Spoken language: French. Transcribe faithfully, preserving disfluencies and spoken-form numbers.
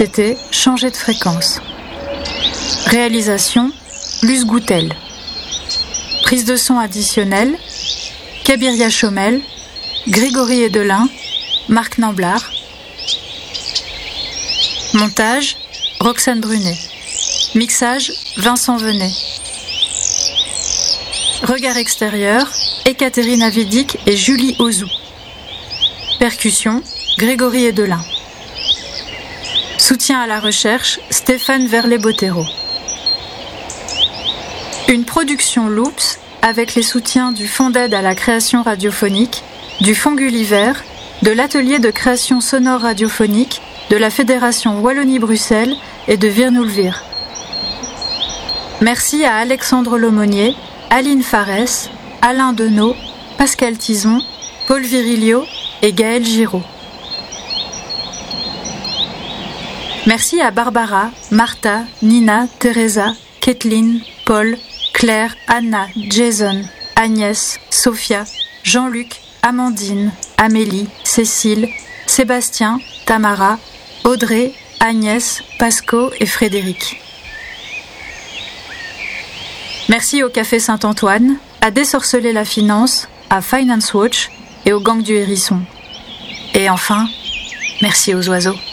C'était Changer de fréquence. Réalisation, Luce Goutel. Prise de son additionnelle, Kabiria Chomel, Grégory Edelin, Marc Namblard. Montage, Roxane Brunet. Mixage, Vincent Venet. Regard extérieur, Ekaterina Vidic et Julie Ozou. Percussion, Grégory Edelin. Soutien à la recherche, Stéphane Verlet-Bottero. Une production Loops avec les soutiens du Fonds d'aide à la création radiophonique, du Fonds Gulliver, de l'Atelier de création sonore radiophonique, de la Fédération Wallonie-Bruxelles et de Virnoulvire. Merci à Alexandre Lomonier, Aline Farès, Alain Denot, Pascal Tison, Paul Virilio et Gaël Giraud. Merci à Barbara, Martha, Nina, Teresa, Kathleen, Paul, Claire, Anna, Jason, Agnès, Sophia, Jean-Luc, Amandine, Amélie, Cécile, Sébastien, Tamara, Audrey, Agnès, Pasco et Frédéric. Merci au Café Saint-Antoine, à Désorceler la Finance, à Finance Watch et au Gang du Hérisson. Et enfin, merci aux oiseaux.